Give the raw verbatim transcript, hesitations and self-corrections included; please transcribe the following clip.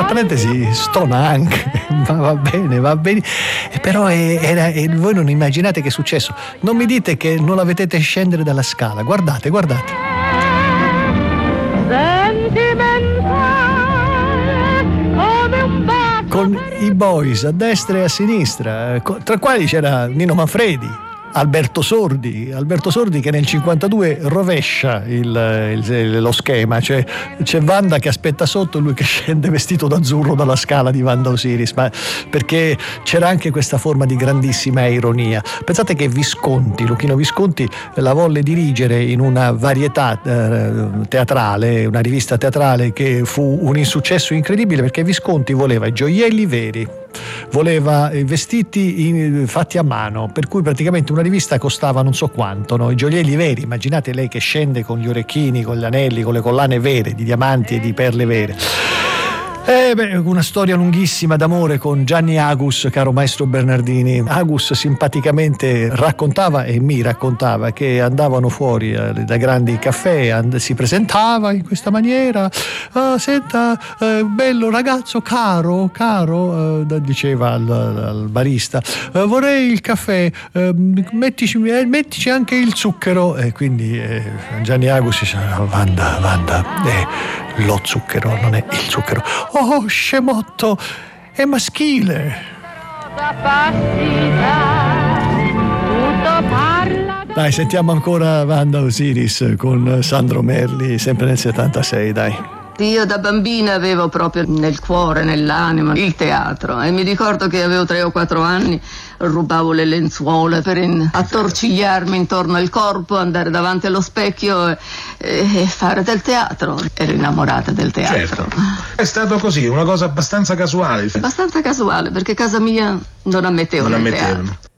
parentesi stona anche, ma va bene, va bene. E però è, era, e voi non immaginate che è successo. Non mi dite che non la vedete scendere dalla scala. Guardate, guardate. Con i boys a destra e a sinistra, tra quali c'era Nino Manfredi, Alberto Sordi, Alberto Sordi che nel cinquantadue rovescia il, il, lo schema, cioè c'è Wanda che aspetta sotto e lui che scende vestito d'azzurro dalla scala di Wanda Osiris, ma perché c'era anche questa forma di grandissima ironia. Pensate che Visconti, Luchino Visconti la volle dirigere in una varietà eh, teatrale, una rivista teatrale che fu un insuccesso incredibile, perché Visconti voleva i gioielli veri, voleva i vestiti in, fatti a mano, per cui praticamente una rivista costava non so quanto, no? I gioielli veri, immaginate lei che scende con gli orecchini, con gli anelli, con le collane vere, di diamanti e di perle vere. Eh beh, una storia lunghissima d'amore con Gianni Agus, caro maestro Bernardini. Agus simpaticamente raccontava e mi raccontava che andavano fuori eh, da grandi caffè, and- si presentava in questa maniera: ah, senta, eh, bello ragazzo, caro, caro, eh, diceva al, al barista, eh, vorrei il caffè, eh, mettici, eh, mettici anche il zucchero. E quindi eh, Gianni Agus diceva: Wanda, Wanda, eh, lo zucchero non è il zucchero. Oh, scemotto, è maschile. Dai, sentiamo ancora Wanda Osiris con Sandro Merli, sempre nel settantasei, dai. Io da bambina avevo proprio nel cuore, nell'anima, il teatro, e mi ricordo che avevo tre o quattro anni, rubavo le lenzuola per in- attorcigliarmi intorno al corpo, andare davanti allo specchio e, e fare del teatro. Ero innamorata del teatro. Certo. È stato così, una cosa abbastanza casuale. Abbastanza casuale, perché casa mia non ammetteva Non il ammettevano. teatro.